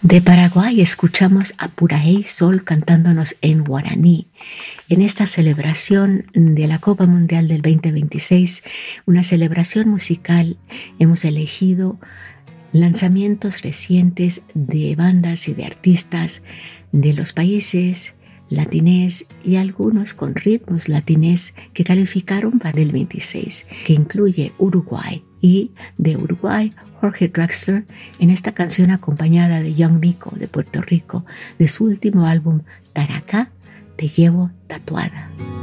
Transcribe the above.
De Paraguay escuchamos a Puraey Sol cantándonos en guaraní. En esta celebración de la Copa Mundial del 2026, una celebración musical, hemos elegido lanzamientos recientes de bandas y de artistas de los países latinés y algunos con ritmos latinés que calificaron para el 26, que incluye Uruguay, y de Uruguay Jorge Drexler en esta canción acompañada de Young Miko de Puerto Rico de su último álbum Taracá, Te Llevo Tatuada.